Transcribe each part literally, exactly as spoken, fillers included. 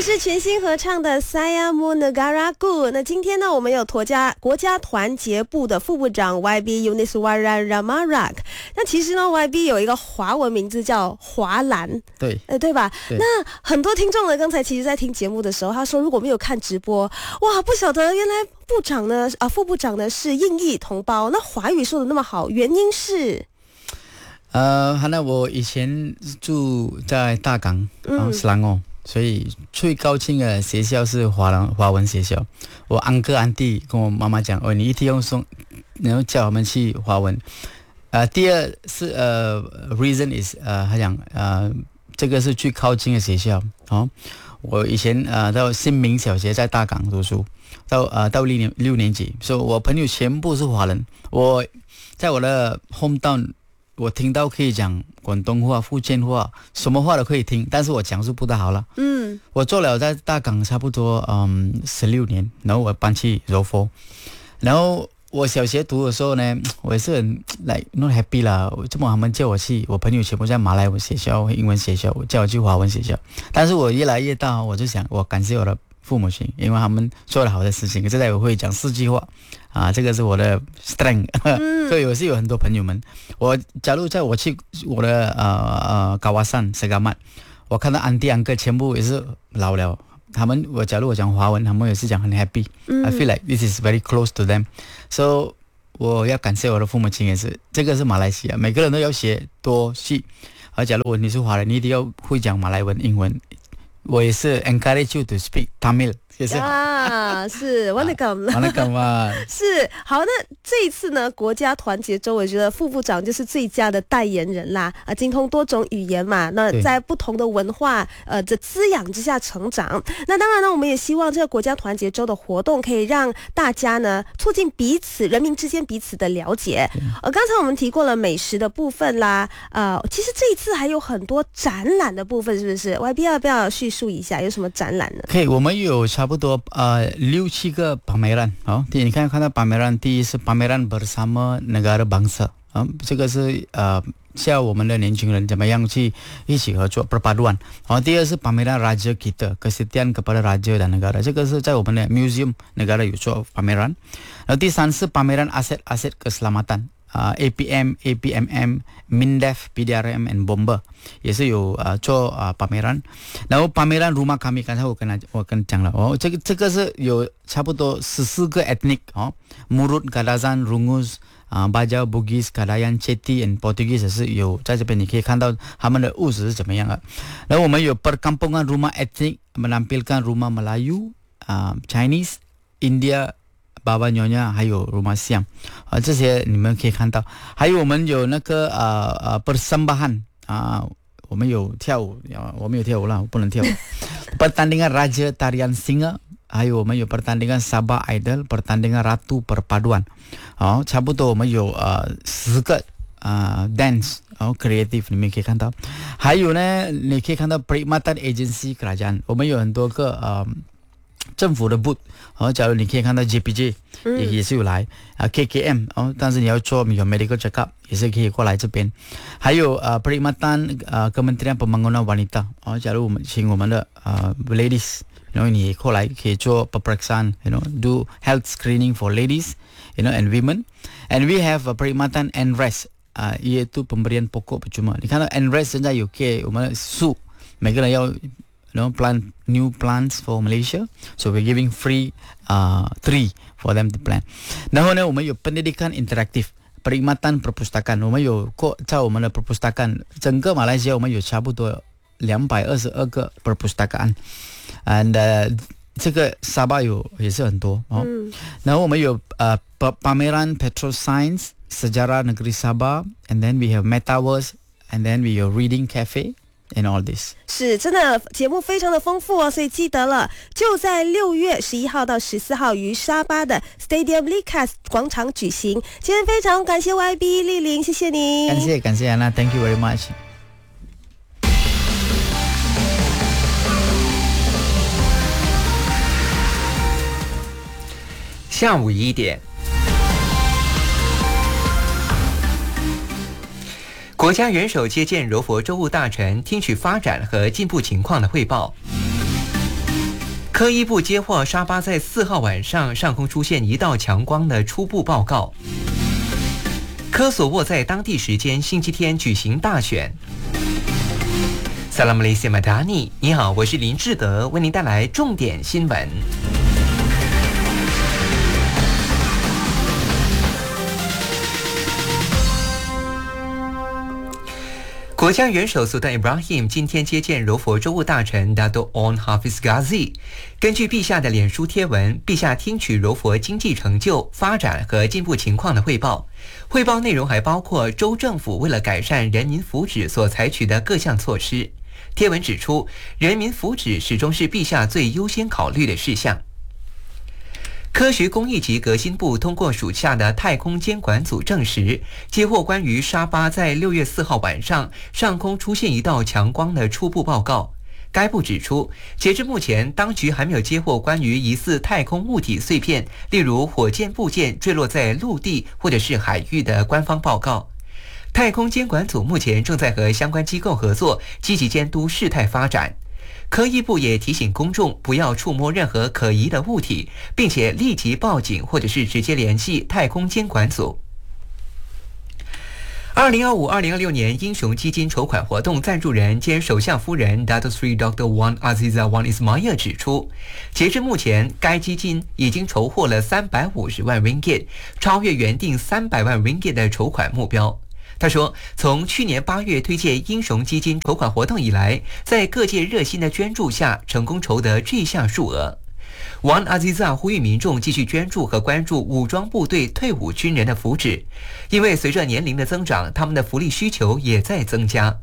是全新合唱的 Saya Mo Negaraku。 那今天呢，我们有国家国家团结部的副部长 Y B Yuniswaran Ramarak。 那其实呢 Y B 有一个华文名字叫华兰， 对， 呃，对吧？ 对。 那很多听众呢，刚才其实在听节目的时候，他说如果没有看直播，哇，不晓得原来部长呢，啊，副部长呢是印裔同胞，那华语说的那么好，原因是？ 呃，那我以前住在大港，然后斯兰哦。所以最高清的学校是华人华文学校。我安哥安弟跟我妈妈讲，哦，你一定要送，然后叫我们去华文。呃，第二是呃 reason is 呃，他讲呃，这个是最靠近的学校。哦，我以前呃到新民小学在大港读书，到呃到六年六年级，所以我朋友全部是华人。我在我的 hometown。我听到可以讲广东话、福建话，什么话都可以听，但是我讲述不大好了。嗯，我做了在大港差不多嗯十六年，然后我搬去柔佛，然后我小学读的时候呢，我也是很 like not happy 啦。这么他们叫我去，我朋友全部在马来文学校、英文学校，我叫我去华文学校。但是我越来越大，我就想，我感谢我的父母亲，因为他们做了好的事情。现在我会讲四句话。啊，这个是我的 strength，、嗯、所以我是有很多朋友们。我假如在我去我的呃呃高瓦山、塞嘎曼，我看到安迪安哥全部也是老了。他们我假如我讲华文，他们也是讲很 happy、嗯。I feel like this is very close to them. So 我要感谢我的父母亲也是。这个是马来西亚，每个人都要学多去。而假如我你是华人，你一定要会讲马来文、英文。我也是 encourage you to speak Tamil。也是啊，是，Welcome， Welcome 啊， 是好。那这一次呢，国家团结周，我觉得副部长就是最佳的代言人啦，啊，精通多种语言嘛，那在不同的文化呃的滋养之下成长。那当然呢，我们也希望这个国家团结周的活动可以让大家呢促进彼此人民之间彼此的了解。呃，刚才我们提过了美食的部分啦，呃，其实这一次还有很多展览的部分，是不是 ？Y B 要不要叙述一下有什么展览呢？ 可以，我们有差不多呃六七个 pameran。好，你看看到 pameran， 第一是 pameran bersama negara bangsa， 啊，这个是呃教我们的年轻人怎么样去一起合作 perpaduan。好，第二是 pameran raja kita kesetiaan kepada raja dan negara， 这个是在我们的 museum negara 有做 pameran。然后第三是 pameran aset-aset keselamatan。Uh, A P M、A P M M、Mindef、P D R M and Bomber 也是有呃做呃 pameran， 然后 pameran rumah kami， 刚才我跟他我跟讲了哦，这个这个是有差不多十四个 ethnic 哦 ，Murut、Kadazan、Rungus 啊、Bajau、Bugis、Kadayan、Chetty and Portuguese 也是有在这边，你可以看到他们的物质是怎么样的。然后我们有 perkampungan rumah ethnic menampilkan rumah Melayu、啊 Chinese、India。Baba Nyonya 还有 Rumah Siam 啊，这些你们可以看到。还有我们有那个呃呃 persembahan 啊，我们有跳舞，我们有跳舞啦，我不能跳舞。pertandingan Raja Tarian Singa， 还有我们有 pertandingan Sabah Idol， pertandingan Ratu Perpaduan。好，差不多我们有呃十个呃 dance， 然后 creative 你们可以看到。还有呢，你可以看到 perkhidmatan agency kerajaan， 我们有很多个呃政府的 booth。好，假如你可以看到 J P J 也也是有来啊 ，K K M 哦，但是你要做有 medical check up 也是可以过来这边。还有呃 perkhidmatan 呃 Kementerian Pembangunan Wanita 哦，假如我们请我们的呃 ladies， 然后你过来可以做 peperiksaan， you know do health screening for ladies，you know and women。And we have a perkhidmatan N R E S 啊、呃，iaitu pemberian pokok percuma。你看到 N R E S 现在有给我们的树，每个人要。You know, plant new plants for Malaysia, so we're giving free uh, tree for them to plant. 然后呢，我们有 pendidikan interaktif, perkhidmatan perpustakaan， 我们有在我们的 perpustakaan， 整个马来西亚我们有差不多两百二十二个 perpustakaan， and、uh, 这个沙巴有也是很多哦。嗯、然后我们有呃、uh, pameran Petro Science Sejarah Negeri Sabah, and then we have Metaverse, and then we have Reading Cafe。In all this 是真的节目非常的丰富哦，所以记得了，就在六月十一号到十四号于沙巴的 Stadium Likas 广场举行。今天非常感谢 Y B 丽玲，谢谢你， 感谢感谢安娜 ，Thank you very much。 下午一点。国家元首接见柔佛州务大臣，听取发展和进步情况的汇报。 科医部接获沙巴在四号晚上上空出现一道强光的初步报告。科索沃在当地时间星期天举行大选。萨拉姆雷西马达尼，你好，我是林志德，为您带来重点新闻。国家元首苏丹 Ibrahim 今天接见柔佛州务大臣 Dato' Onn Hafiz Ghazi。根据陛下的脸书贴文，陛下听取柔佛经济成就、发展和进步情况的汇报。汇报内容还包括州政府为了改善人民福祉所采取的各项措施。贴文指出，人民福祉始终是陛下最优先考虑的事项。科学工艺及革新部通过属下的太空监管组证实，接获关于沙巴在六月四号晚上上空出现一道强光的初步报告。该部指出，截至目前，当局还没有接获关于疑似太空物体碎片，例如火箭部件坠落在陆地或者是海域的官方报告。太空监管组目前正在和相关机构合作，积极监督事态发展。科艺部也提醒公众不要触摸任何可疑的物体，并且立即报警或者是直接联系太空监管组。二零二五二零二六年英雄基金筹款活动赞助人兼首相夫人 Dato' Sri Doctor Wan Azizah Wan Ismail 指出，截至目前，该基金已经筹获了三百五十万 ringgit， 超越原定三百万 ringgit 的筹款目标。他说，从去年八月推荐英雄基金筹款活动以来，在各界热心的捐助下，成功筹得这项数额。王阿兹萨呼吁民众继续捐助和关注武装部队退伍军人的福祉，因为随着年龄的增长，他们的福利需求也在增加。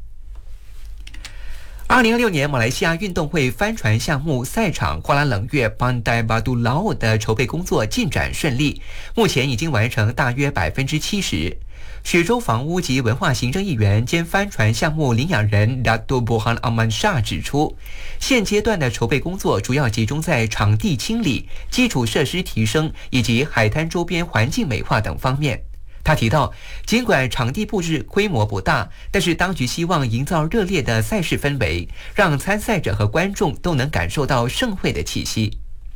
二零二六年马来西亚运动会帆船项目赛场瓜拉冷月 Pandai Batu Laut 的筹备工作进展顺利，目前已经完成大约百分之七十。雪州房屋及文化行政议员兼帆船项目领养人 Dato' Bohan Aman Shah 指出，现阶段的筹备工作主要集中在场地清理、基础设施提升以及海滩周边环境美化等方面。他提到，尽管场地布置规模不大，但是当局希望营造热烈的赛事氛围，让参赛者和观众都能感受到盛会的气息。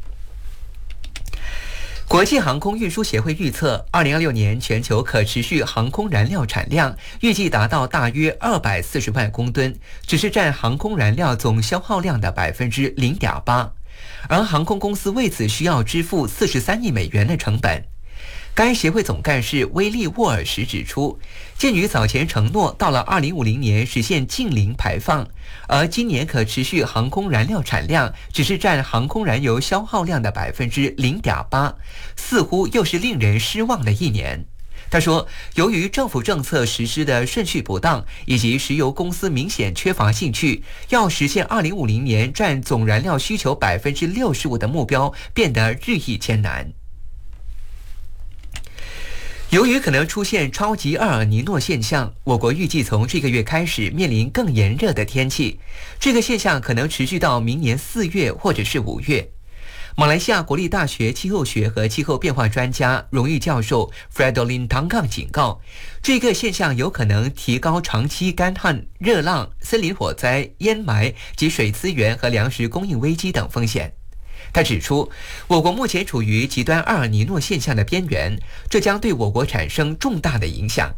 国际航空运输协会预测，二零二六年全球可持续航空燃料产量预计达到大约二百四十万公吨，只是占航空燃料总消耗量的百分之零点八，而航空公司为此需要支付四十三亿美元的成本。该协会总干事威利沃尔什指出，鉴于早前承诺到了二零五零年实现净零排放，而今年可持续航空燃料产量只是占航空燃油消耗量的百分之零点八，似乎又是令人失望的一年。他说，由于政府政策实施的顺序不当，以及石油公司明显缺乏兴趣，要实现二零五零年占总燃料需求百分之六十五的目标变得日益艰难。由于可能出现超级厄尔尼诺现象，我国预计从这个月开始面临更炎热的天气，这个现象可能持续到明年四月或者是五月。马来西亚国立大学气候学和气候变化专家荣誉教授 Fredolin Tangkang 警告，这个现象有可能提高长期干旱、热浪、森林火灾、烟霾及水资源和粮食供应危机等风险。他指出，我国目前处于极端厄尔尼诺现象的边缘，这将对我国产生重大的影响。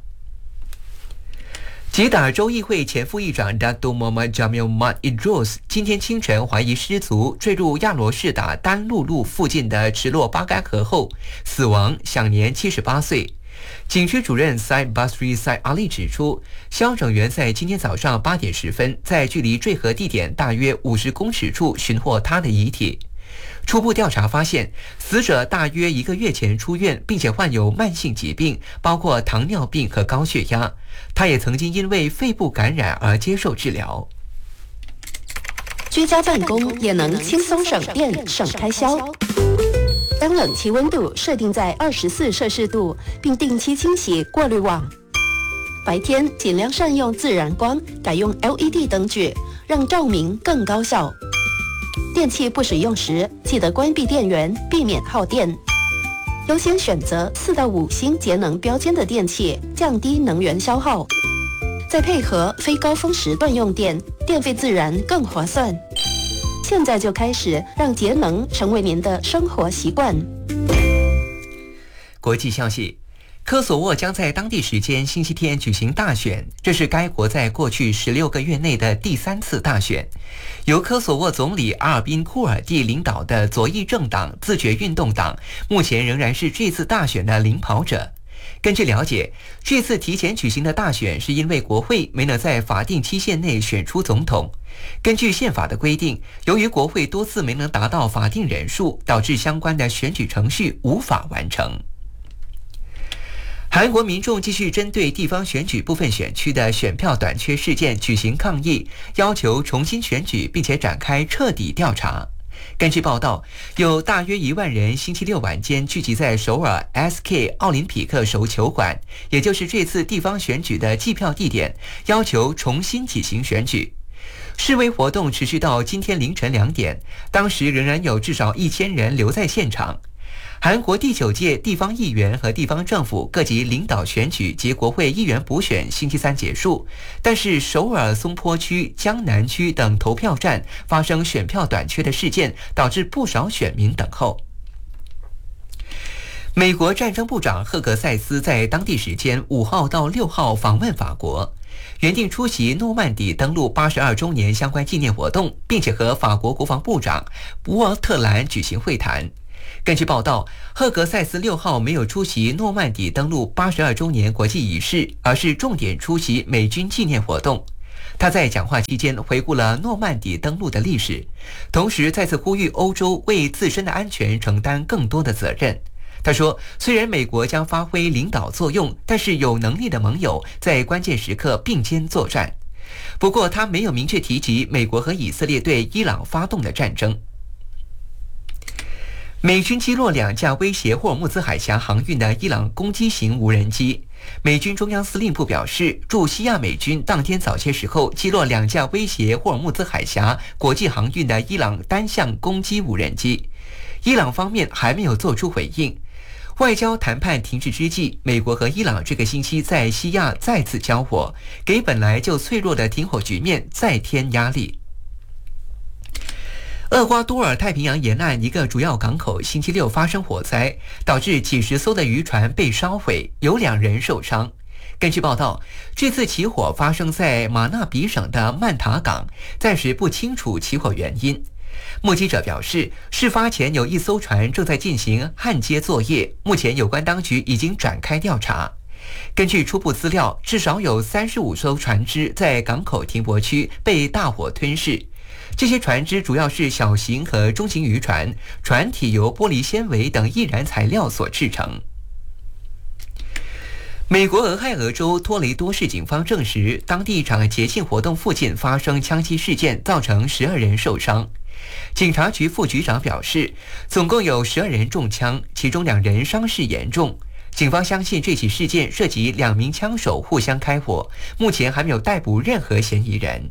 吉打州议会前副议长 Dato' Muhammad Jamil Mat Idros 今天清晨怀疑失足坠入亚罗士打丹路路附近的池洛巴干河后死亡，享年七十八岁。警区主任 Said Basri Said Ali 指出，消拯员在今天早上八点十分在距离坠河地点大约五十公尺处寻获他的遗体。初步调查发现，死者大约一个月前出院，并且患有慢性疾病，包括糖尿病和高血压。他也曾经因为肺部感染而接受治疗。 居家办公也能轻松省电、省开销。将冷气温度设定在二十四摄氏度，并定期清洗过滤网。白天尽量善用自然光，改用 L E D 灯具，让照明更高效。电器不使用时，记得关闭电源，避免耗电。优先选择四到五星节能标签的电器，降低能源消耗。再配合非高峰时段用电，电费自然更划算。 现在就开始让节能成为您的生活习惯。 国际消息，科索沃将在当地时间星期天举行大选，这是该国在过去十六个月内的第三次大选。由科索沃总理阿尔宾库尔蒂领导的左翼政党自觉运动党，目前仍然是这次大选的领跑者。根据了解，这次提前举行的大选是因为国会没能在法定期限内选出总统。根据宪法的规定，由于国会多次没能达到法定人数，导致相关的选举程序无法完成。韩国民众继续针对地方选举部分选区的选票短缺事件举行抗议，要求重新选举，并且展开彻底调查。根据报道，有大约一万人星期六晚间聚集在首尔 S K 奥林匹克手球馆，也就是这次地方选举的计票地点，要求重新举行选举。示威活动持续到今天凌晨两点，当时仍然有至少一千人留在现场。韩国第九届地方议员和地方政府各级领导选举及国会议员补选星期三结束，但是首尔松坡区、江南区等投票站发生选票短缺的事件，导致不少选民等候。美国战争部长赫格塞斯在当地时间五号到六号访问法国，原定出席诺曼底登陆八十二周年相关纪念活动，并且和法国国防部长沃特兰举行会谈。根据报道，赫格塞斯六号没有出席诺曼底登陆八十二周年国际仪式，而是重点出席美军纪念活动。他在讲话期间回顾了诺曼底登陆的历史，同时再次呼吁欧洲为自身的安全承担更多的责任。他说，虽然美国将发挥领导作用，但是有能力的盟友在关键时刻并肩作战。不过他没有明确提及美国和以色列对伊朗发动的战争。美军击落两架威胁霍尔木兹海峡航运的伊朗攻击型无人机。美军中央司令部表示，驻西亚美军当天早些时候击落两架威胁霍尔木兹海峡国际航运的伊朗单向攻击无人机。伊朗方面还没有做出回应。外交谈判停滞之际，美国和伊朗这个星期在西亚再次交火，给本来就脆弱的停火局面再添压力。厄瓜多尔太平洋沿岸一个主要港口星期六发生火灾，导致几十艘的渔船被烧毁，有两人受伤。根据报道，这次起火发生在马纳比省的曼塔港，暂时不清楚起火原因。目击者表示，事发前有一艘船正在进行焊接作业，目前有关当局已经展开调查。根据初步资料，至少有三十五艘船只在港口停泊区被大火吞噬。这些船只主要是小型和中型渔船，船体由玻璃纤维等易燃材料所制成。美国俄亥俄州托雷多市警方证实，当地一场节庆活动附近发生枪击事件，造成十二人受伤。警察局副局长表示，总共有十二人中枪，其中两人伤势严重。警方相信这起事件涉及两名枪手互相开火，目前还没有逮捕任何嫌疑人。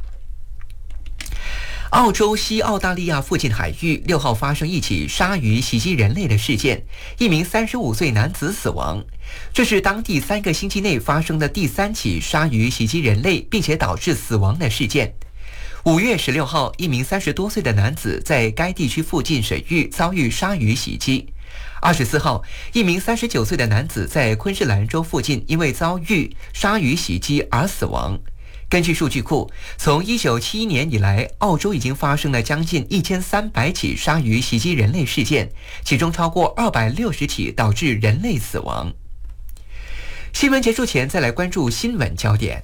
澳洲西澳大利亚附近海域六号发生一起鲨鱼袭击人类的事件，一名三十五岁男子死亡。这是当地三个星期内发生的第三起鲨鱼袭击人类并且导致死亡的事件。五月十六号，一名三十多岁的男子在该地区附近水域遭遇鲨鱼袭击。二十四号，一名三十九岁的男子在昆士兰州附近因为遭遇鲨鱼袭击而死亡。根据数据库，从一九七一年以来，澳洲已经发生了将近一千三百起鲨鱼袭击人类事件，其中超过二百六十起导致人类死亡。新闻结束前，再来关注新闻焦点。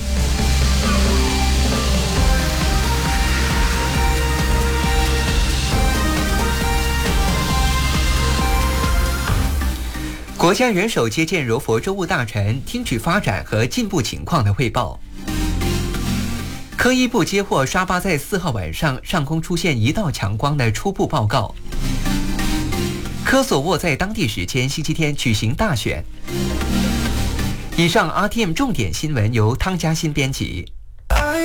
国家元首接见柔佛州务大臣，听取发展和进步情况的汇报。科医部接获沙巴在四号晚上上空出现一道强光的初步报告。科索沃在当地时间星期天举行大选。以上 R T M 重点新闻由汤嘉欣编辑。